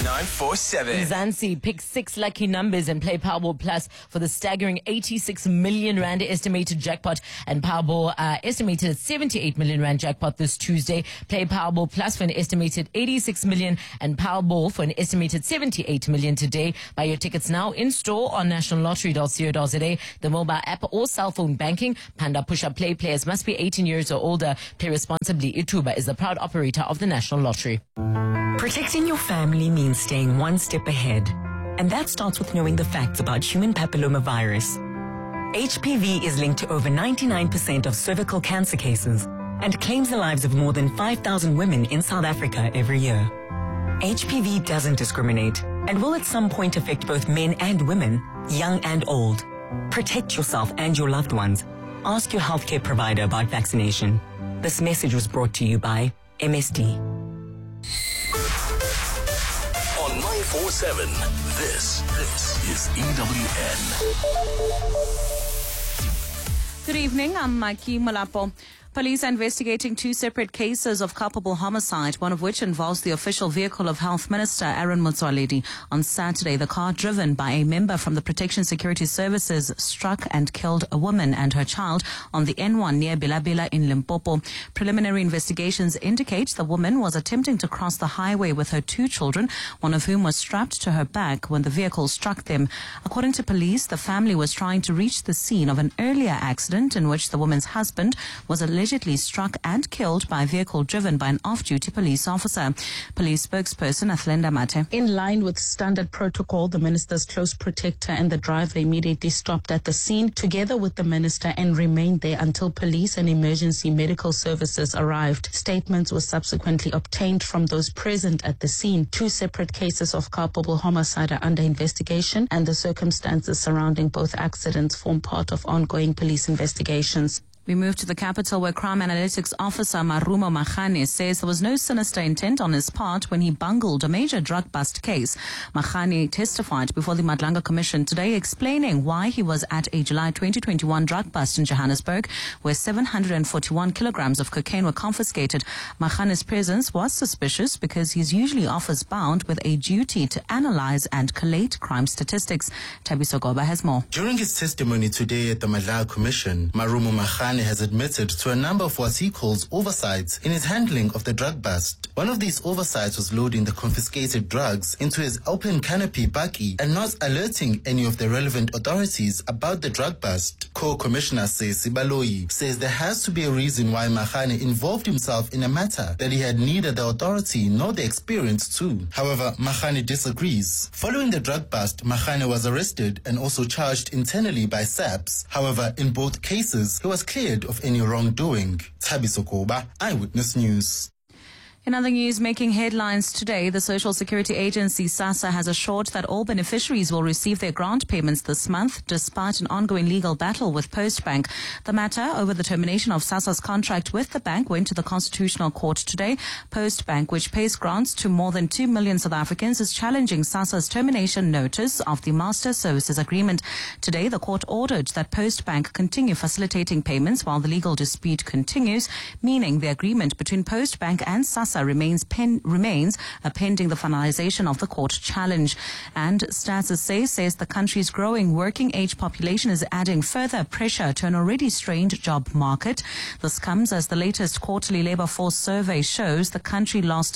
947. Zansi pick 6 lucky numbers and play Powerball Plus for the staggering 86 million rand estimated jackpot, and Powerball estimated at 78 million rand jackpot this Tuesday. Play Powerball Plus for an estimated 86 million and Powerball for an estimated 78 million today. Buy your tickets now in store on nationallottery.co.za, the mobile app or cell phone banking. Panda Push-Up Play players must be 18 years or older. Play responsibly. Ituba is the proud operator of the National Lottery. Protecting your family means staying one step ahead. And that starts with knowing the facts about human papillomavirus. HPV is linked to over 99% of cervical cancer cases and claims the lives of more than 5,000 women in South Africa every year. HPV doesn't discriminate and will at some point affect both men and women, young and old. Protect yourself and your loved ones. Ask your healthcare provider about vaccination. This message was brought to you by MSD. On 947, this is EWN. Good evening, I'm Mikey Malapo. Police are investigating 2 separate cases of culpable homicide, one of which involves the official vehicle of Health Minister Aaron Motsoaledi. On Saturday, the car driven by a member from the Protection Security Services struck and killed a woman and her child on the N1 near Bilabela in Limpopo. Preliminary investigations indicate the woman was attempting to cross the highway with her 2 children, one of whom was strapped to her back when the vehicle struck them. According to police, the family was trying to reach the scene of an earlier accident in which the woman's husband was allegedly struck and killed by a vehicle driven by an off-duty police officer. Police spokesperson Athlenda Mate. In line with standard protocol, the minister's close protector and the driver immediately stopped at the scene together with the minister and remained there until police and emergency medical services arrived. Statements were subsequently obtained from those present at the scene. 2 separate cases of culpable homicide are under investigation, and the circumstances surrounding both accidents form part of ongoing police investigations. We move to the capital, where Crime Analytics Officer Marumo Machane says there was no sinister intent on his part when he bungled a major drug bust case. Machane testified before the Madlanga Commission today, explaining why he was at a July 2021 drug bust in Johannesburg, where 741 kilograms of cocaine were confiscated. Machane's presence was suspicious because he's usually office bound with a duty to analyze and collate crime statistics. Tabiso Goba has more. During his testimony today at the Madlanga Commission, Marumo Machane has admitted to a number of what he calls oversights in his handling of the drug bust. One of these oversights was loading the confiscated drugs into his open canopy bakkie and not alerting any of the relevant authorities about the drug bust. Co-Commissioner Sesi Baloyi says there has to be a reason why Machane involved himself in a matter that he had neither the authority nor the experience to. However, Machane disagrees. Following the drug bust, Machane was arrested and also charged internally by SAPS. However, in both cases, he was cleared of any wrongdoing. Tabiso Koba, Eyewitness News. In other news making headlines today, the Social Security Agency, SASSA, has assured that all beneficiaries will receive their grant payments this month, despite an ongoing legal battle with Postbank. The matter over the termination of SASSA's contract with the bank went to the Constitutional Court today. Postbank, which pays grants to more than 2 million South Africans, is challenging SASSA's termination notice of the Master Services Agreement. Today, the court ordered that Postbank continue facilitating payments while the legal dispute continues, meaning the agreement between Postbank and SASSA remains pending the finalization of the court challenge. And Stats SA says the country's growing working age population is adding further pressure to an already strained job market. This comes as the latest quarterly labor force survey shows the country lost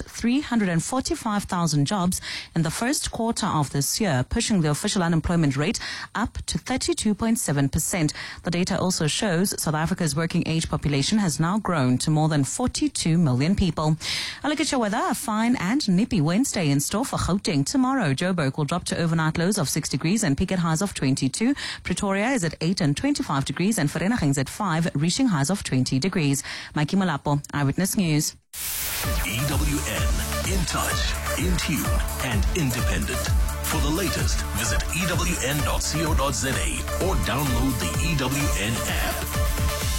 345,000 jobs in the first quarter of this year, pushing the official unemployment rate up to 32.7%. The data also shows South Africa's working age population has now grown to more than 42 million people. A look at your weather. A fine and nippy Wednesday in store for Gauteng. Tomorrow, Joburg will drop to overnight lows of 6 degrees and peak at highs of 22. Pretoria is at 8 and 25 degrees, and Vereeniging's at 5, reaching highs of 20 degrees. Mikey Malapo, Eyewitness News. EWN, in touch, in tune, and independent. For the latest, visit ewn.co.za or download the EWN app.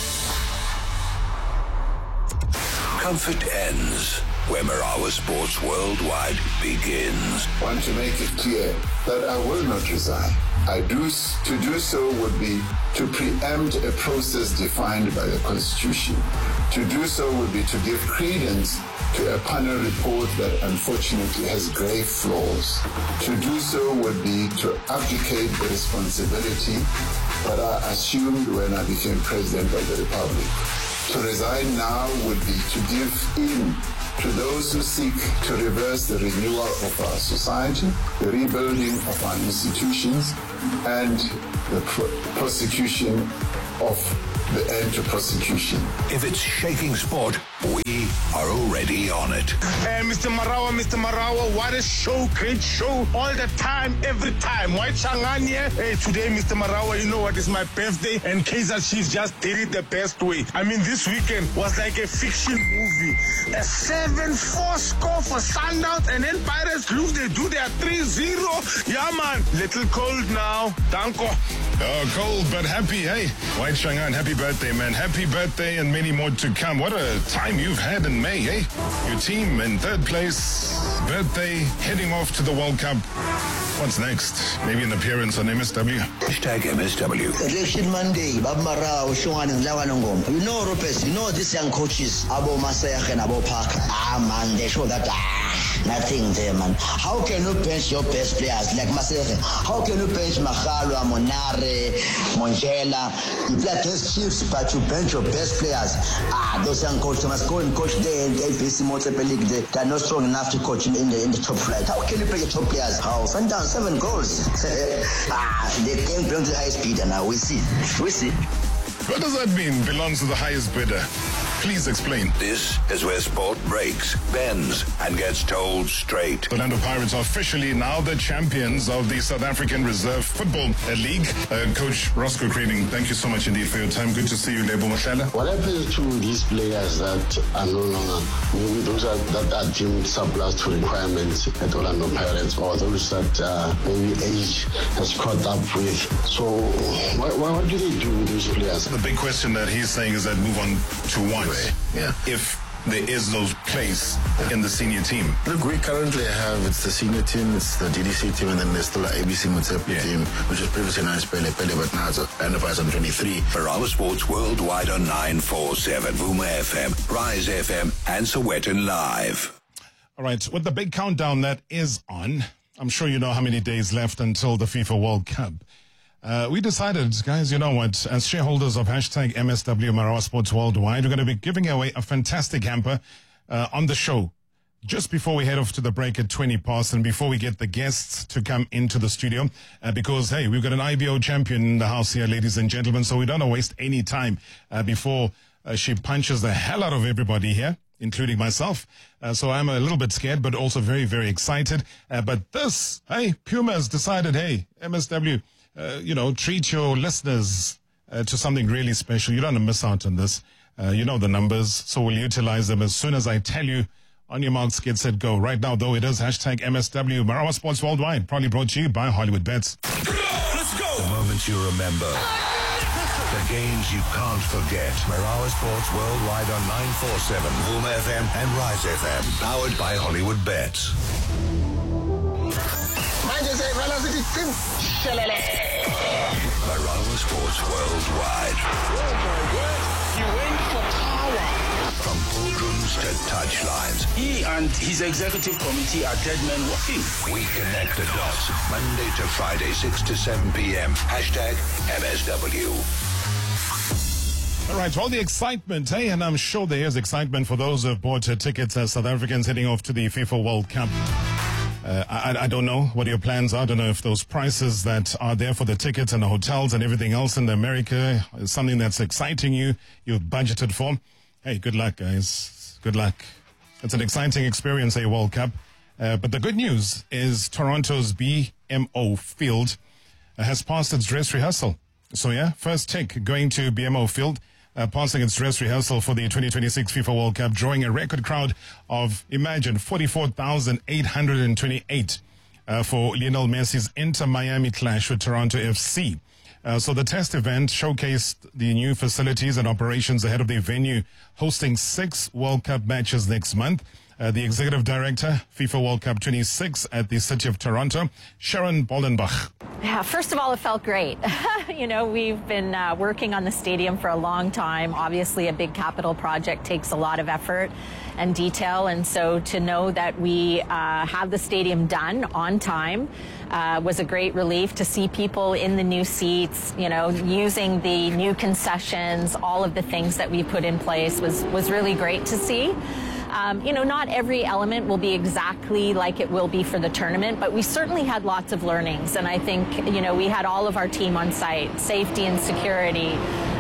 Comfort ends where Marawa Sports Worldwide begins. Want to make it clear that I will not resign. To do so would be to preempt a process defined by the Constitution. To do so would be to give credence to a panel report that unfortunately has grave flaws. To do so would be to abdicate the responsibility that I assumed when I became President of the Republic. To resign now would be to give in to those who seek to reverse the renewal of our society, the rebuilding of our institutions, and the prosecution of the end to prosecution. If it's shaking sport, we are already on it. Mr. Marawa, what a show, great show, all the time, every time. White Shangan here. Hey, today, Mr. Marawa, you know what, is my birthday, and Kaizer Chiefs just did it the best way. I mean, this weekend was like a fiction movie. A 7-4 score for Sundowns, and then Pirates lose, they do their 3-0. Yeah, man, little cold now. Danko. Oh, cold but happy, hey. White Shangan, happy birthday, man. Happy birthday and many more to come. What a time you've had in May, eh? Your team in third place, birthday, heading off to the World Cup. What's next? Maybe an appearance on MSW? Hashtag MSW. Election Monday, Bob Marau, Shuan and Lawanongom. You know, Rupes, you know these young coaches, Abo Masayach and Abo Park. Man, they show that nothing there, man. How can you bench your best players like Masayach? How can you bench Mahalwa, Monare, Monjela? You play against Chiefs, but you bench your best players. Those young coaches must go and coach there in the ABC Motor League. They're not strong enough to coach in the top flight. How can you play your top players? How? Sundown 7 goals. They can't bring the highest bidder now. We see. What does that mean, belongs to the highest bidder? Please explain. This is where sport breaks, bends, and gets told straight. The Orlando Pirates are officially now the champions of the South African Reserve Football League. Coach Roscoe Creeding, thank you so much indeed for your time. Good to see you, Lebo Mohlala. What happens to these players that are no longer, maybe those that are deemed surplus to requirements at Orlando Pirates, or those that maybe age has caught up with? So what do they do with these players? The big question that he's saying is that move on to one. Yeah. If there is no place in the senior team. Look, we currently have, it's the senior team, it's the DDC team, and then there's still an ABC Motsepe team, which is previously known as Pele, but now it's Enterprise on 23. Barawa Sports Worldwide on 947, Vuma FM, Rise FM, and Sowetan Live. All right, with the big countdown that is on, I'm sure you know how many days left until the FIFA World Cup. We decided, guys, you know what, as shareholders of hashtag MSW Barawa Sports Worldwide, we're going to be giving away a fantastic hamper on the show just before we head off to the break at 20 past and before we get the guests to come into the studio because, hey, we've got an IBO champion in the house here, ladies and gentlemen, so we don't want to waste any time before she punches the hell out of everybody here, including myself. So I'm a little bit scared, but also very, very excited. But this, hey, Puma has decided, hey, MSW, treat your listeners to something really special. You don't want to miss out on this. You know the numbers, so we'll utilize them as soon as I tell you. On your marks, get set, go. Right now, though, it is hashtag MSW Barawa Sports Worldwide, probably brought to you by Hollywood Bets. Let's go! The moments you remember. The games you can't forget. Barawa Sports Worldwide on 947, Vuma FM and Rise FM. Powered by Hollywood Bets. Barawa Sports Worldwide. Oh my God, he went for power. From boardrooms to touchlines. He and his executive committee are dead men walking. We connect the dots. Monday to Friday, 6 to 7 p.m. Hashtag MSW. All right, well, the excitement, hey, and I'm sure there is excitement for those who have bought tickets as South Africans heading off to the FIFA World Cup. I don't know what your plans are. I don't know if those prices that are there for the tickets and the hotels and everything else in America is something that's exciting you, you've budgeted for. Hey, good luck, guys. Good luck. It's an exciting experience, a World Cup. But the good news is Toronto's BMO Field has passed its dress rehearsal. So, yeah, first tick going to BMO Field, passing its dress rehearsal for the 2026 FIFA World Cup, drawing a record crowd of, imagine, 44,828 for Lionel Messi's Inter-Miami clash with Toronto FC. So the test event showcased the new facilities and operations ahead of the venue hosting 6 World Cup matches next month. the Executive Director, FIFA World Cup 26 at the City of Toronto, Sharon Bollenbach. Yeah, first of all, it felt great. We've been working on the stadium for a long time. Obviously, a big capital project takes a lot of effort and detail, and so to know that we have the stadium done on time was a great relief. To see people in the new seats, using the new concessions, all of the things that we put in place was really great to see. Not every element will be exactly like it will be for the tournament, but we certainly had lots of learnings. And I think, we had all of our team on site, safety and security,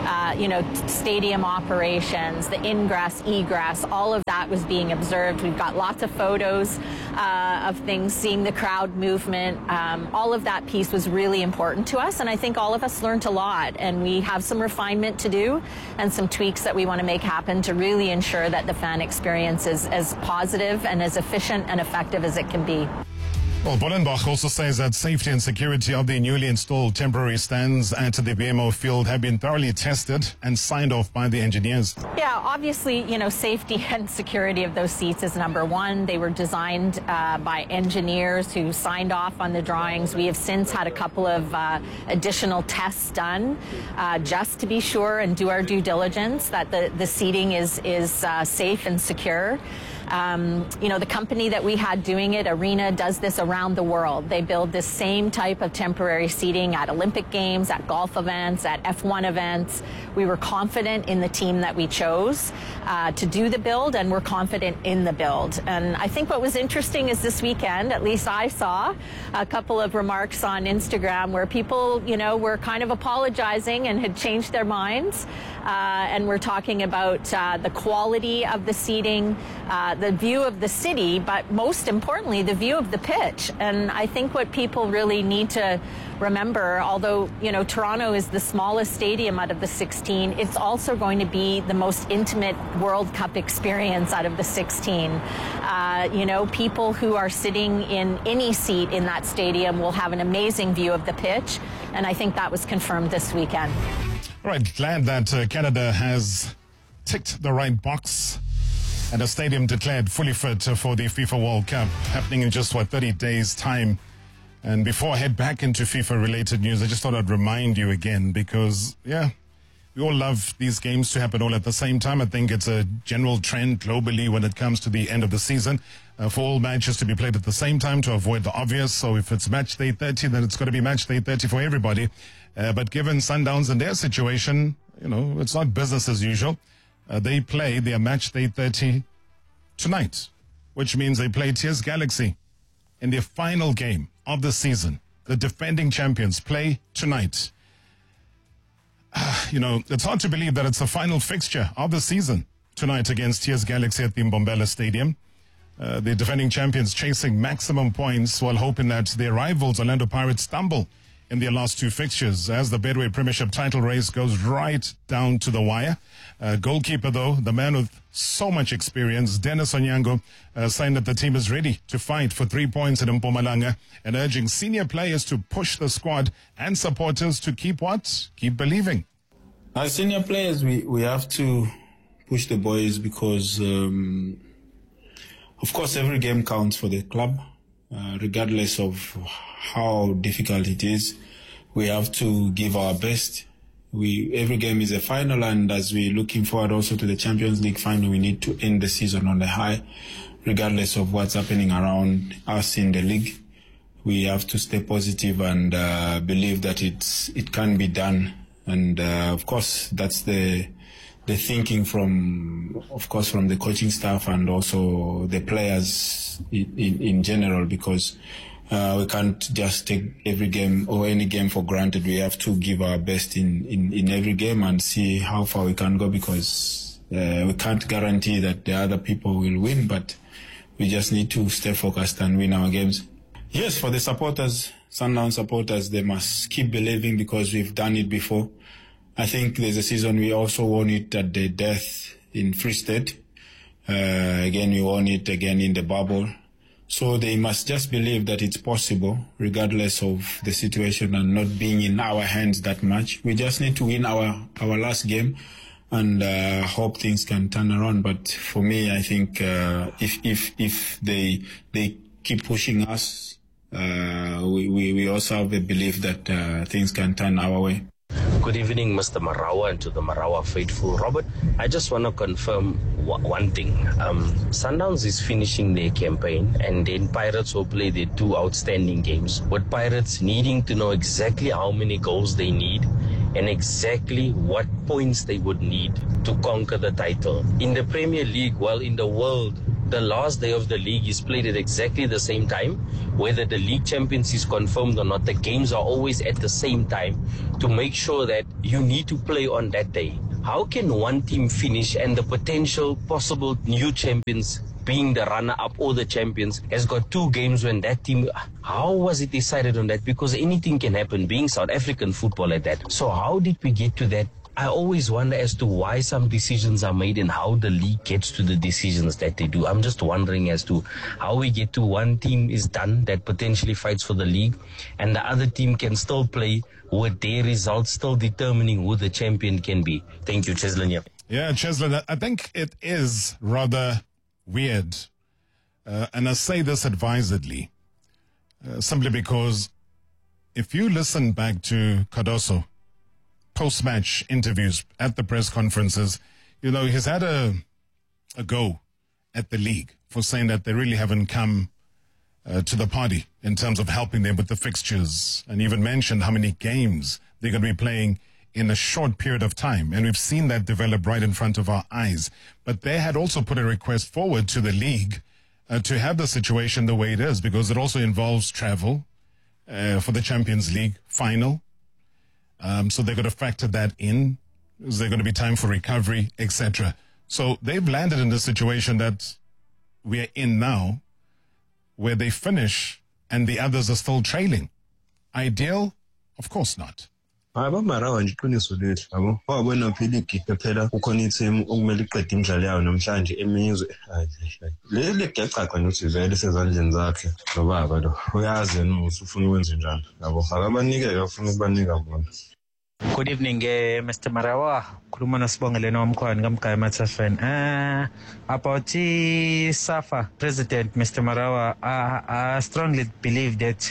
stadium operations, the ingress, egress, all of that was being observed. We've got lots of photos of things, seeing the crowd movement. All of that piece was really important to us. And I think all of us learned a lot. And we have some refinement to do and some tweaks that we want to make happen to really ensure that the fan experience is as positive and as efficient and effective as it can be. Well, Bollenbach also says that safety and security of the newly installed temporary stands at the BMO field have been thoroughly tested and signed off by the engineers. Yeah, obviously, safety and security of those seats is number one. They were designed by engineers who signed off on the drawings. We have since had a couple of additional tests done just to be sure and do our due diligence that the seating is safe and secure. The company that we had doing it, Arena, does this around the world. They build this same type of temporary seating at Olympic Games, at golf events, at F1 events. We were confident in the team that we chose to do the build, and we're confident in the build. And I think what was interesting is this weekend, at least I saw a couple of remarks on Instagram where people, were kind of apologizing and had changed their minds. And we're talking about the quality of the seating, the view of the city, but most importantly, the view of the pitch. And I think what people really need to remember, although, Toronto is the smallest stadium out of the 16, it's also going to be the most intimate World Cup experience out of the 16. People who are sitting in any seat in that stadium will have an amazing view of the pitch. And I think that was confirmed this weekend. All right, glad that Canada has ticked the right box and a stadium declared fully fit for the FIFA World Cup, happening in just, 30 days' time. And before I head back into FIFA-related news, I just thought I'd remind you again because, we all love these games to happen all at the same time. I think it's a general trend globally when it comes to the end of the season for all matches to be played at the same time to avoid the obvious. So if it's match day 30, then it's got to be match day 30 for everybody. But given Sundowns and their situation, it's not business as usual. They play their match day 30 tonight, which means they play TS Galaxy in their final game of the season. The defending champions play tonight. It's hard to believe that it's the final fixture of the season tonight against TS Galaxy at the Mbombela Stadium. The defending champions chasing maximum points while hoping that their rivals Orlando Pirates stumble in their last two fixtures as the Betway Premiership title race goes right down to the wire. Goalkeeper, though, the man with so much experience, Dennis Onyango, saying that the team is ready to fight for 3 points in Mpumalanga and urging senior players to push the squad and supporters to keep believing. As senior players, we have to push the boys because, of course, every game counts for the club, regardless of how difficult it is. We have to give our best. Every game is a final, and as we're looking forward also to the Champions League final, we need to end the season on the high, regardless of what's happening around us in the league. We have to stay positive and believe that it can be done. And of course, that's the thinking from the coaching staff and also the players in general, because we can't just take every game or any game for granted. We have to give our best in every game and see how far we can go, because we can't guarantee that the other people will win, but we just need to stay focused and win our games. Yes, for the supporters, Sundown supporters, they must keep believing because we've done it before. I think there's a season we also won it at the Death in Free State. Again, we won it again in the bubble. So they must just believe that it's possible, regardless of the situation and not being in our hands that much. We just need to win our last game and hope things can turn around. But for me, I think if they keep pushing us, we also have a belief that things can turn our way. Good evening, Mr. Marawa, and to the Marawa faithful. Robert, I just want to confirm one thing. Sundowns is finishing their campaign, and then Pirates will play their 2 outstanding games, with Pirates needing to know exactly how many goals they need and exactly what points they would need to conquer the title. In the Premier League, well, in the world, the last day of the league is played at exactly the same time. Whether the league champions is confirmed or not, the games are always at the same time to make sure that you need to play on that day. How can one team finish and the potential possible new champions being the runner-up or the champions has got 2 games when that team... How was it decided on that? Because anything can happen, being South African football at that. So how did we get to that? I always wonder as to why some decisions are made and how the league gets to the decisions that they do. I'm just wondering as to how we get to one team is done that potentially fights for the league and the other team can still play with their results still determining who the champion can be. Thank you, Cheslin. Yeah, Cheslin, I think it is rather weird. And I say this advisedly, simply because if you listen back to Cardoso, post-match interviews at the press conferences, you know, he's had a go at the league for saying that they really haven't come to the party in terms of helping them with the fixtures, and even mentioned how many games they're going to be playing in a short period of time. And we've seen that develop right in front of our eyes. But they had also put a request forward to the league to have the situation the way it is, because it also involves travel for the Champions League final. So they're going to factor that in. Is there going to be time for recovery, etc.? So they've landed in the situation that we're in now, where they finish and the others are still trailing. Ideal? Of course not. Abamarawa nje iqiniso lethu yabo wabona phela igige phela ukhona iteam okumele iqede imidlalo yayo namhlanje emizwe le legacaca nokuthi vele sezandleni zakhe nobaba lo uyazi yena ukuthi ufuna ukwenza njani yabo akabanikeke ufuna ukubanika bona. Good evening, Mr. Marawa. Khuluma noSibongile noMkhwani kaMgaya Mathafen. About SAFA President, Mr. Marawa, I strongly believe that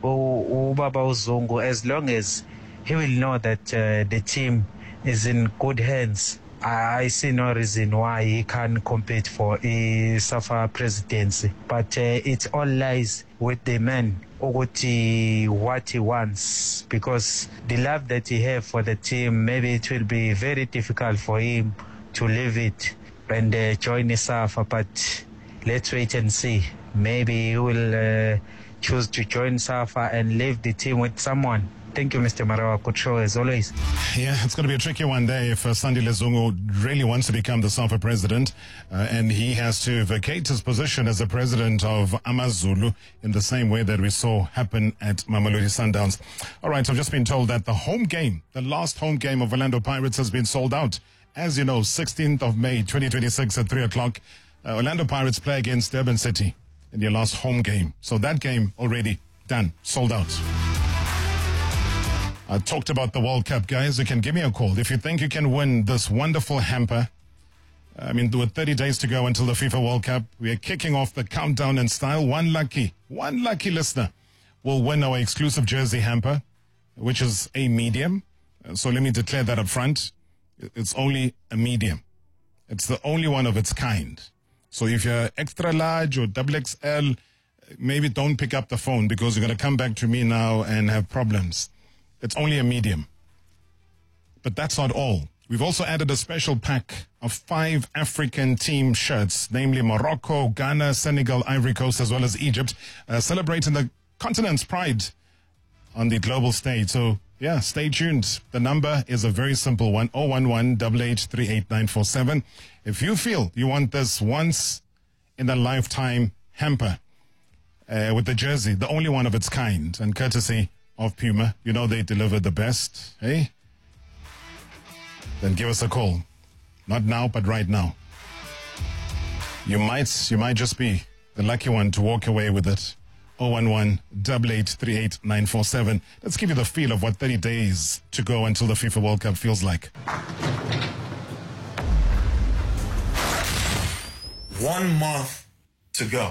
Ubaba Uzungu, as long as he will know that the team is in good hands, I see no reason why he can't compete for a SAFA presidency. But it all lies with the man, what he wants, because the love that he has for the team, maybe it will be very difficult for him to leave it and join the SAFA. But let's wait and see. Maybe he will choose to join SAFA and leave the team with someone. Thank you, Mr. Marawa. Good show as always. Yeah, it's going to be a tricky one day if Sandile Zungu really wants to become the SAFA president, and he has to vacate his position as the president of AmaZulu in the same way that we saw happen at Mamelodi Sundowns. All right, so I've just been told that the home game, the last home game of Orlando Pirates has been sold out. As you know, 16th of May, 2026 at 3 o'clock, Orlando Pirates play against Durban City in their last home game. So that game already done, sold out. I talked about the World Cup, guys. You can give me a call if you think you can win this wonderful hamper. I mean, with 30 days to go until the FIFA World Cup, we are kicking off the countdown in style. One lucky listener will win our exclusive jersey hamper, which is a medium. So let me declare that up front. It's only a medium. It's the only one of its kind. So if you're extra large or XXL, maybe don't pick up the phone, because you're going to come back to me now and have problems. It's only a medium. But that's not all. We've also added a special pack of 5 African team shirts, namely Morocco, Ghana, Senegal, Ivory Coast, as well as Egypt, celebrating the continent's pride on the global stage. So, yeah, stay tuned. The number is a very simple one, 011-8838-947. If you feel you want this once-in-a-lifetime hamper with the jersey, the only one of its kind, and courtesy of Puma, you know they deliver the best, hey? Then give us a call. Not now, but right now. You might just be the lucky one to walk away with it. 011-8838-947. Let's give you the feel of what 30 days to go until the FIFA World Cup feels like. 1 month to go.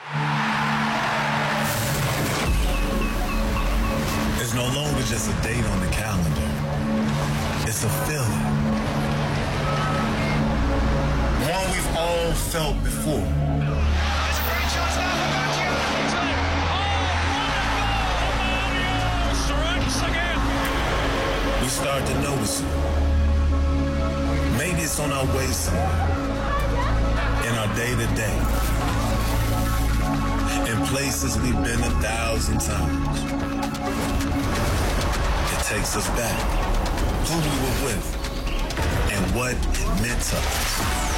It's no longer just a date on the calendar. It's a feeling. One we've all felt before. We start to notice it. Maybe it's on our way somewhere. In our day-to-day. In places we've been 1,000 times. It takes us back. Who we were with. And what it meant to us.